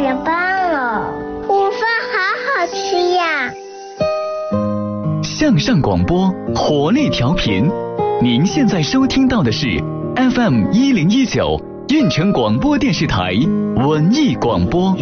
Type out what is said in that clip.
太棒了，午饭好好吃呀！ 向上广播，活力调频。您现在收听到的是 FM 1019运城广播电视台文艺广播。